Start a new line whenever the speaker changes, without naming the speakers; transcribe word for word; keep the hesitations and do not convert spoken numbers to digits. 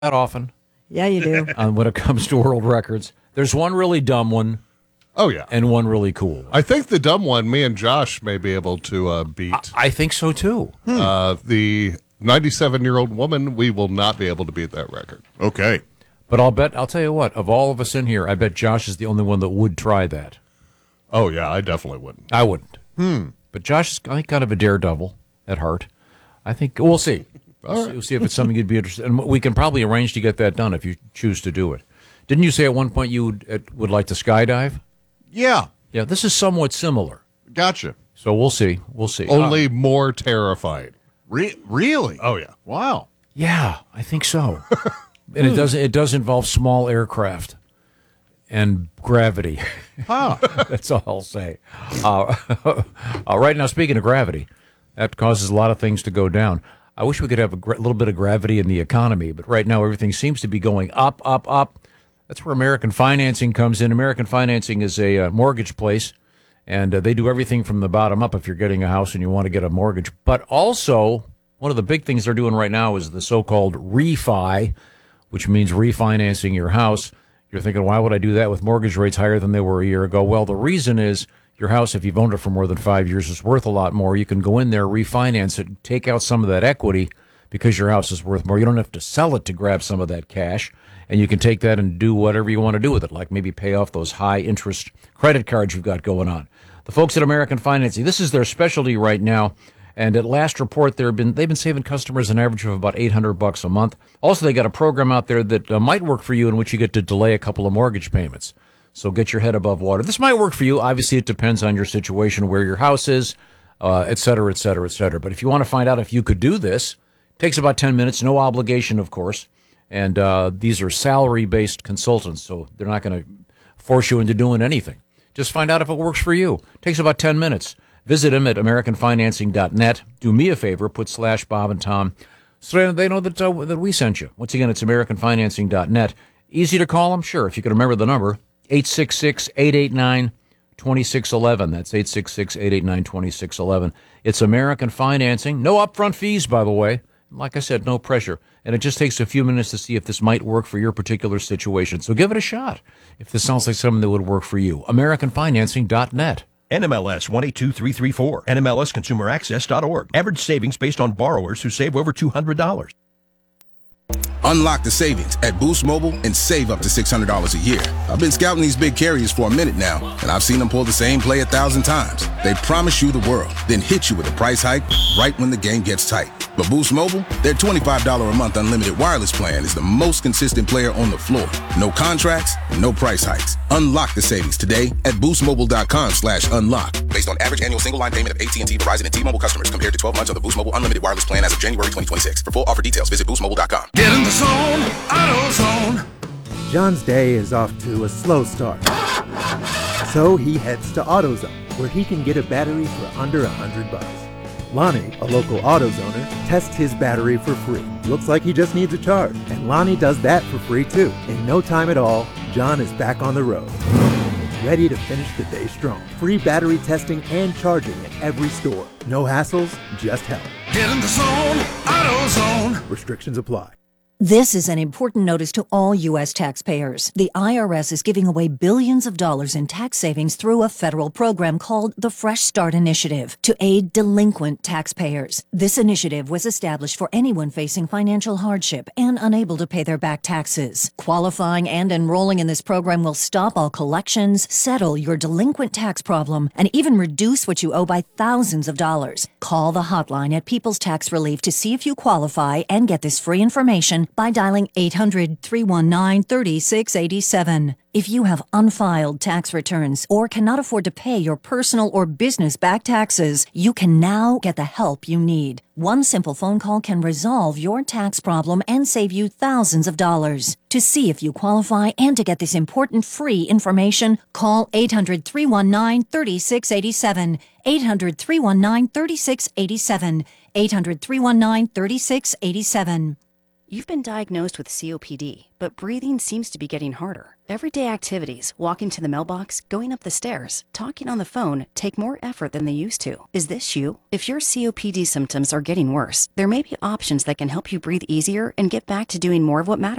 that often.
Yeah, you do.
Uh, when it comes to world records, there's one really dumb one.
Oh, yeah.
And one really cool one.
I think the dumb one, me and Josh may be able to uh, beat.
I, I think so, too.
Hmm. Uh, the ninety-seven-year-old woman, we will not be able to beat that record.
Okay.
But I'll bet, I'll tell you what, of all of us in here, I bet Josh is the only one that would try that.
Oh, yeah, I definitely wouldn't.
I wouldn't.
Hmm.
But Josh is I think, kind of a daredevil at heart. I think, we'll see. We'll,
All
see,
right.
we'll see if it's something you'd be interested in. And we can probably arrange to get that done if you choose to do it. Didn't you say at one point you would, uh, would like to skydive?
Yeah.
Yeah, this is somewhat similar.
Gotcha.
So we'll see. We'll see.
Only uh, more terrifying.
Re- really?
Oh, yeah.
Wow.
Yeah, I think so. And it does it does involve small aircraft and gravity.
Huh.
That's all I'll say. Uh, uh, right now, speaking of gravity, that causes a lot of things to go down. I wish we could have a gra- little bit of gravity in the economy, but right now everything seems to be going up, up, up. That's where American Financing comes in. American Financing is a uh, mortgage place, and uh, they do everything from the bottom up if you're getting a house and you want to get a mortgage. But also, one of the big things they're doing right now is the so-called refi, which means refinancing your house. You're thinking, why would I do that with mortgage rates higher than they were a year ago? Well, the reason is your house, if you've owned it for more than five years, is worth a lot more. You can go in there, refinance it, take out some of that equity because your house is worth more. You don't have to sell it to grab some of that cash, and you can take that and do whatever you want to do with it, like maybe pay off those high-interest credit cards you've got going on. The folks at American Financing, this is their specialty right now. And at last report, they've been they've been saving customers an average of about eight hundred bucks a month. Also, they got a program out there that uh, might work for you in which you get to delay a couple of mortgage payments. So get your head above water. This might work for you. Obviously, it depends on your situation, where your house is, uh, et cetera, et cetera, et cetera. But if you want to find out if you could do this, it takes about ten minutes, no obligation, of course. And uh, these are salary-based consultants, so they're not going to force you into doing anything. Just find out if it works for you. It takes about ten minutes. Visit them at American Financing dot net. Do me a favor, put slash Bob and Tom so they know that uh, that we sent you. Once again, it's American Financing dot net. Easy to call them? Sure. If you can remember the number, eight six six, eight eight nine, two six one one. That's eight six six, eight eight nine, two six one one. It's American Financing. No upfront fees, by the way. Like I said, no pressure. And it just takes a few minutes to see if this might work for your particular situation. So give it a shot if this sounds like something that would work for you. American Financing dot net.
N M L S one eight two three three four. N M L S consumer access dot org. Average savings based on borrowers who save over two hundred dollars.
Unlock the savings at Boost Mobile and save up to six hundred dollars a year. I've been scouting these big carriers for a minute now, and I've seen them pull the same play a thousand times. They promise you the world, then hit you with a price hike right when the game gets tight. But Boost Mobile, their twenty-five dollars a month unlimited wireless plan is the most consistent player on the floor. No contracts, no price hikes. Unlock the savings today at boostmobile.com slash unlock. Based on average annual single line payment of A T and T, Verizon, and T-Mobile customers compared to twelve months of the Boost Mobile unlimited wireless plan as of January twenty twenty-six. For full offer details, visit boost mobile dot com.
Get in the zone, AutoZone.
John's day is off to a slow start. So he heads to AutoZone, where he can get a battery for under a hundred bucks. Lonnie, a local AutoZoner, tests his battery for free. Looks like he just needs a charge, and Lonnie does that for free too. In no time at all, John is back on the road, ready to finish the day strong. Free battery testing and charging at every store. No hassles, just help.
Get in the zone, AutoZone.
Restrictions apply.
This is an important notice to all U S taxpayers. The I R S is giving away billions of dollars in tax savings through a federal program called the Fresh Start Initiative to aid delinquent taxpayers. This initiative was established for anyone facing financial hardship and unable to pay their back taxes. Qualifying and enrolling in this program will stop all collections, settle your delinquent tax problem, and even reduce what you owe by thousands of dollars. Call the hotline at People's Tax Relief to see if you qualify and get this free information by dialing eight hundred, three one nine, three six eight seven. If you have unfiled tax returns or cannot afford to pay your personal or business back taxes, you can now get the help you need. One simple phone call can resolve your tax problem and save you thousands of dollars. To see if you qualify and to get this important free information, call eight hundred, three one nine, three six eight seven. eight hundred, three one nine, three six eight seven. eight hundred, three one nine, three six eight seven.
You've been diagnosed with C O P D, but breathing seems to be getting harder. Everyday activities, walking to the mailbox, going up the stairs, talking on the phone, take more effort than they used to. Is this you? If your C O P D symptoms are getting worse, there may be options that can help you breathe easier and get back to doing more of what matters.